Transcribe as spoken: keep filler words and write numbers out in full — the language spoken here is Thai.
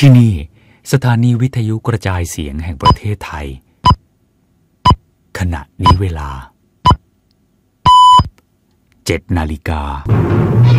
ที่นี่สถานีวิทยุกระจายเสียงแห่งประเทศไทยขณะนี้เวลาเจ็ดนาฬิกา